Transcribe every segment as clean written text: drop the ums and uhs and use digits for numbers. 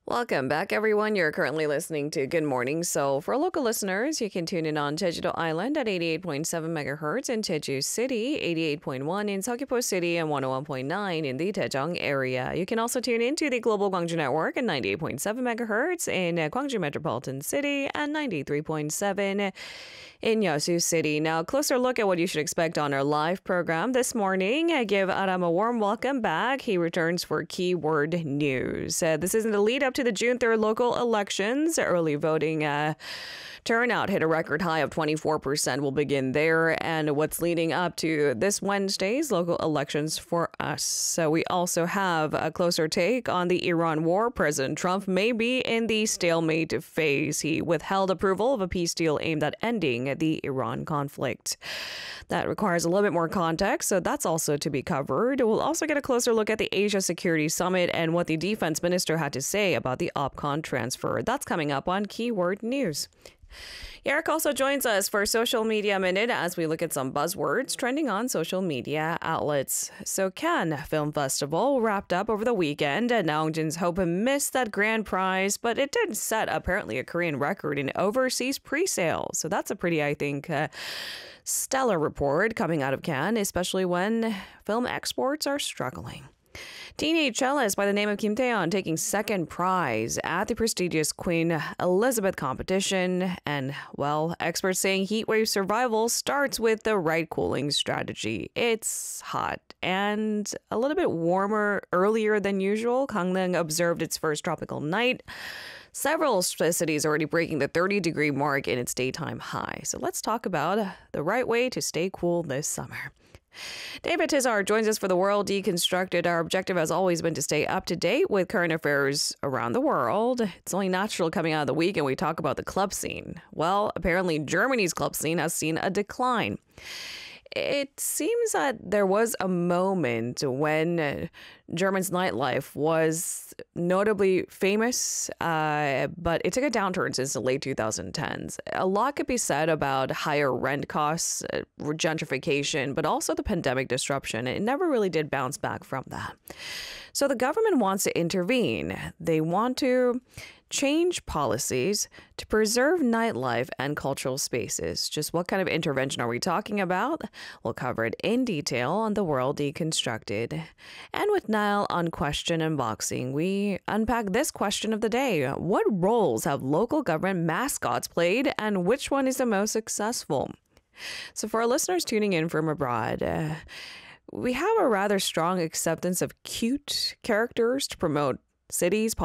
Welcome back, everyone. You're currently listening to Good Morning Seoul. For local listeners, you can tune in on Jeju-do Island at 88.7 megahertz, in Jeju City, 88.1 in Seogwipo City, and 101.9 in the Daejeong area. You can also tune into the Global Gwangju Network at 98.7 megahertz in Gwangju Metropolitan City and 93.7 in Yeosu City. Now, a closer look at what you should expect on our live program this morning. I give Aram a warm welcome back. He returns for keyword news. This is in the lead up to the June 3rd local elections. Early voting turnout hit a record high of 24%. We'll begin there. And what's leading up to this Wednesday's local elections for us. So we also have a closer take on the Iran war. President Trump may be in the stalemate phase. He withheld approval of a peace deal aimed at ending the Iran conflict. That requires a little bit more context, so that's also to be covered. We'll also get a closer look at the Asia Security Summit and what the defense minister had to say about the OPCON transfer. That's coming up on Keyword News. Eric also joins us for Social Media Minute as we look at some buzzwords trending on social media outlets. So Cannes Film Festival wrapped up over the weekend, and Naongjin's Hope missed that grand prize, but it did set apparently a Korean record in overseas pre-sales. So that's a pretty, I think, stellar report coming out of Cannes, especially when film exports are struggling. Teenage cellist by the name of Kim Taeyeon taking second prize at the prestigious Queen Elizabeth competition. And, well, experts saying heatwave survival starts with the right cooling strategy. It's hot and a little bit warmer earlier than usual. Gangneung observed its first tropical night. Several cities already breaking the 30-degree mark in its daytime high. So let's talk about the right way to stay cool this summer. David Tizar joins us for The World Deconstructed. Our objective has always been to stay up to date with current affairs around the world. It's only natural coming out of the week and we talk about the club scene. Well, apparently Germany's club scene has seen a decline. It seems that there was a moment when Germany's nightlife was notably famous, but it took a downturn since the late 2010s. A lot could be said about higher rent costs, gentrification, but also the pandemic disruption. It never really did bounce back from that. So the government wants to intervene. They want to change policies to preserve nightlife and cultural spaces. Just what kind of intervention are we talking about? We'll cover it in detail on The World Deconstructed. And with Niall on Question Unboxing, we unpack this question of the day. What roles have local government mascots played, and which one is the most successful? So for our listeners tuning in from abroad, we have a rather strong acceptance of cute characters to promote cities,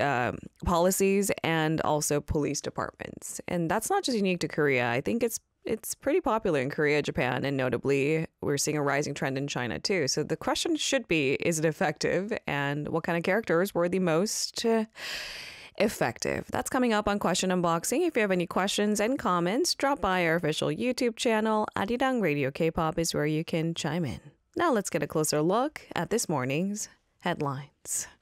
policies, and also police departments. And that's not just unique to Korea. I think it's pretty popular in Korea, Japan, and notably, we're seeing a rising trend in China too. So the question should be, is it effective? And what kind of characters were the most effective? That's coming up on Question Unboxing. If you have any questions and comments, drop by our official YouTube channel. Arirang Radio K-pop is where you can chime in. Now let's get a closer look at this morning's headlines.